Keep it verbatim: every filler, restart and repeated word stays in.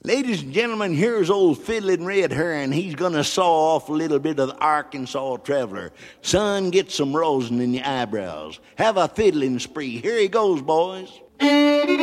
Ladies and gentlemen, here's old Fiddling Red Heron. He's going to saw off a little bit of the Arkansas Traveler. Son, get some rosin in your eyebrows. Have a fiddling spree. Here he goes, boys.